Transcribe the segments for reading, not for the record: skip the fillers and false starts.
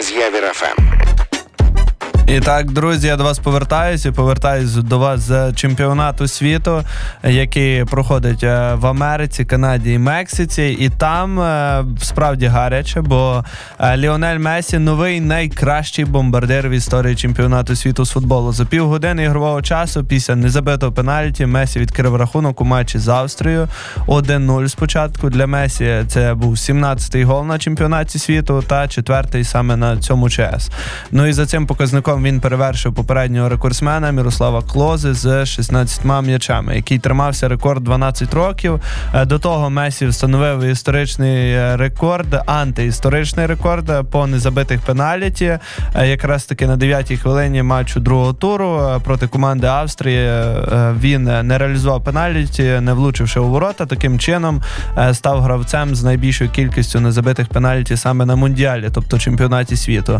Ми з Явір ФМ. І так, друзі, я до вас повертаюсь до вас з чемпіонату світу, який проходить в Америці, Канаді і Мексиці. І там справді гаряче, бо Ліонель Месі – новий найкращий бомбардир в історії чемпіонату світу з футболу. За півгодини ігрового часу після незабитого пенальті Месі відкрив рахунок у матчі з Австрією 1-0 спочатку. Для Месі це був 17-й гол на чемпіонаті світу та 4-й саме на цьому ЧС. Ну і за цим показником він перевершив попереднього рекордсмена Мірослава Клозе з 16 м'ячами, який тримався рекорд 12 років. До того Месі встановив історичний рекорд, антиісторичний рекорд по незабитих пеналіті. Якраз таки на 9-й хвилині матчу другого туру проти команди Австрії він не реалізував пеналіті, не влучивши у ворота. Таким чином став гравцем з найбільшою кількістю незабитих пеналіті саме на Мундіалі, тобто чемпіонаті світу.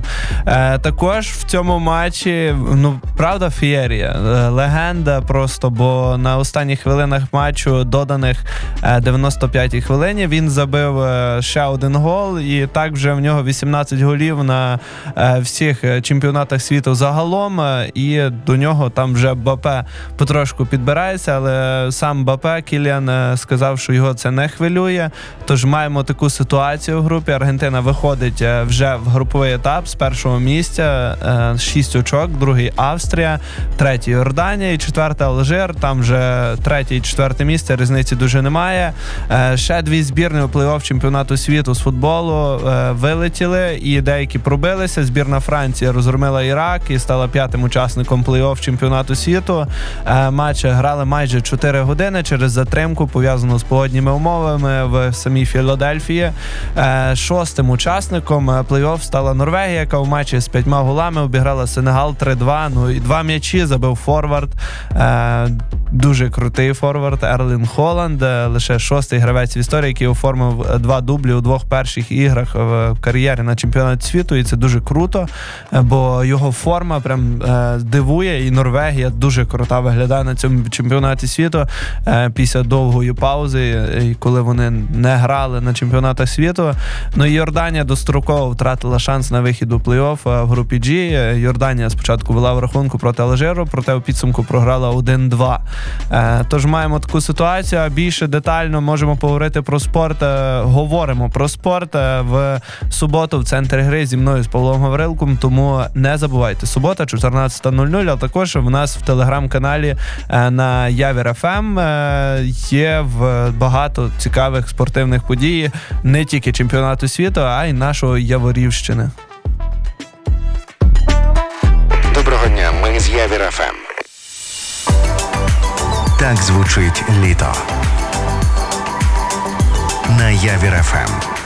Також в цьому матчі, правда, феєрія, легенда просто, бо на останніх хвилинах матчу, доданих 95-й хвилині, він забив ще один гол, і так вже в нього 18 голів на всіх чемпіонатах світу загалом, і до нього там вже Мбаппе потрошку підбирається, але сам Мбаппе, Кіліан, сказав, що його це не хвилює, тож маємо таку ситуацію в групі. Аргентина виходить вже в груповий етап з першого місця, 6 очок, другий Австрія, третій Йорданія і четвертий Алжир. Там вже третє і четверте місце, різниці дуже немає. Ще дві збірні у плей-офф чемпіонату світу з футболу вилетіли і деякі пробилися. Збірна Франції розгромила Ірак і стала п'ятим учасником плей-офф чемпіонату світу. Матчі грали майже 4 години через затримку, пов'язану з погодніми умовами в самій Філадельфії. Шостим учасником плей-офф стала Норвегія, яка в матчі з 5 голами обіграла Сенегал 3-2. І 2 м'ячі забив форвард. Дуже крутий форвард Ерлінг Холланд, лише 6-й гравець в історії, який оформив 2 дублі у 2 перших іграх в кар'єрі на чемпіонаті світу, і це дуже круто, бо його форма прям дивує, і Норвегія дуже крута виглядає на цьому чемпіонаті світу після довгої паузи, коли вони не грали на чемпіонатах світу. Ну і Йорданія достроково втратила шанс на вихід у плей-офф в групі G. Йорданія спочатку вела в рахунку проти Алжиру, проте у підсумку програла 1-2. Тож маємо таку ситуацію, а більше детально можемо поговорити про спорт. Говоримо про спорт в суботу в центрі гри зі мною, з Павлом Гаврилком, тому не забувайте, субота, 14:00, а також в нас в телеграм-каналі на Явір ФМ є багато цікавих спортивних подій, не тільки чемпіонату світу, а й нашої Яворівщини. Доброго дня, ми з Явір ФМ. Так звучить літо. На Явір ФМ.